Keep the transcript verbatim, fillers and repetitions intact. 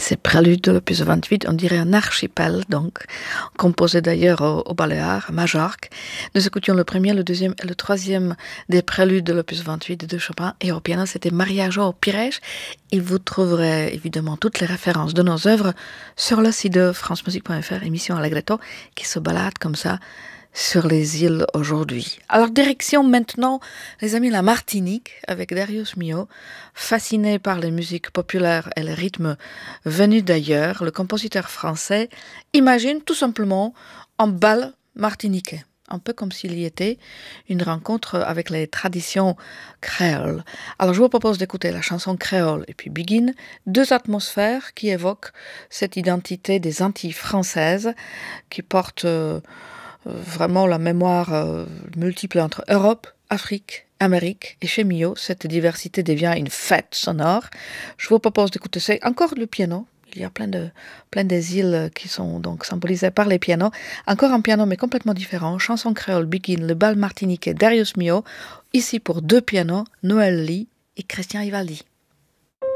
Ces préludes de l'opus vingt-huit, on dirait un archipel, donc, composé d'ailleurs aux, aux Baléares, à Majorque. Nous écoutions le premier, le deuxième et le troisième des préludes de l'opus vingt-huit de Chopin, et au piano, c'était Mariageau au Pirège. Et vous trouverez évidemment toutes les références de nos œuvres sur le site de france musique point f r, émission Allegretto, qui se balade comme ça sur les îles aujourd'hui. Alors, direction maintenant, les amis, la Martinique, avec Darius Milhaud. Fasciné par les musiques populaires et les rythmes venus d'ailleurs, le compositeur français imagine tout simplement un bal martiniquais, un peu comme s'il y était une rencontre avec les traditions créoles. Alors, je vous propose d'écouter la chanson créole et puis Begin, deux atmosphères qui évoquent cette identité des Antilles françaises qui portent euh, vraiment la mémoire euh, multiple entre Europe, Afrique, Amérique. Et chez Milhaud, cette diversité devient une fête sonore. Je vous propose d'écouter ça. Encore le piano. Il y a plein de plein des îles qui sont donc symbolisées par les pianos. Encore un piano, mais complètement différent. Chanson créole, Begin, le bal martiniquais, Darius Milhaud. Ici pour deux pianos, Noël Lee et Christian Ivaldi.